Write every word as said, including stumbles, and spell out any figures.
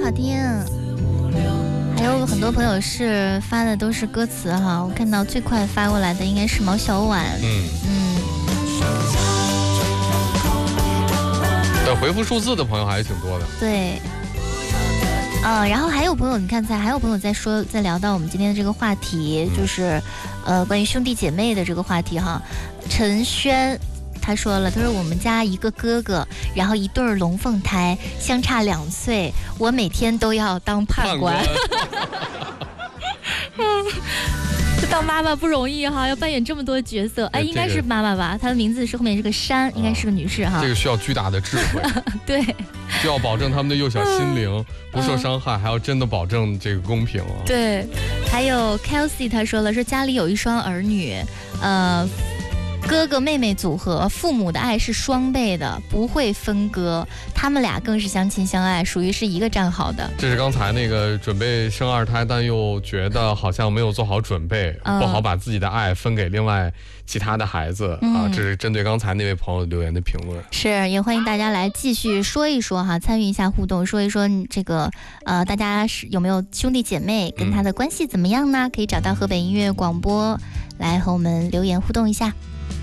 好听。还有很多朋友是发的都是歌词哈，我看到最快发过来的应该是毛小婉。 嗯嗯。对，回复数字的朋友还是挺多的。 对。呃，然后还有朋友，你看在还有朋友在说，在聊到我们今天的这个话题，就是，呃，关于兄弟姐妹的这个话题哈。陈轩他说了，他说我们家一个哥哥，然后一对儿龙凤胎，相差两岁，我每天都要当判官。这当妈妈不容易哈，要扮演这么多角色。哎，应该是妈妈吧？她的名字是后面是个山，应该是个女士哈。 这个需要巨大的智慧。 对。 需要保证他们的幼小心灵不受伤害，还要真的保证这个公平啊。 对，还有 Kelsey 他说了，说家里有一双儿女，呃。哥哥妹妹组合，父母的爱是双倍的，不会分割，他们俩更是相亲相爱，属于是一个战好的。 这是刚才那个准备生二胎，但又觉得好像没有做好准备，嗯、不好把自己的爱分给另外其他的孩子、嗯、啊。这是针对刚才那位朋友留言的评论。 是，也欢迎大家来继续说一说哈，参与一下互动，说一说这个呃，大家是有没有兄弟姐妹，跟他的关系怎么样呢？嗯、可以找到河北音乐广播来和我们留言互动一下。